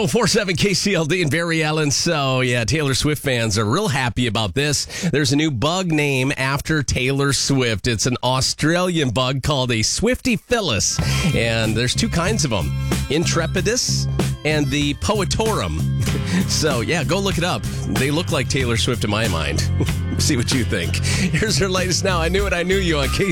104.7 KCLD and Barry Allen. So, yeah, Taylor Swift fans are real happy about this. There's a new bug name after Taylor Swift. It's an Australian bug called a Swifty Phyllis. And there's two kinds of them, Intrepidus and the Poetorum. So, yeah, go look it up. They look like Taylor Swift in my mind. See what you think. Here's her latest now. I Knew It, I Knew You on KCLD.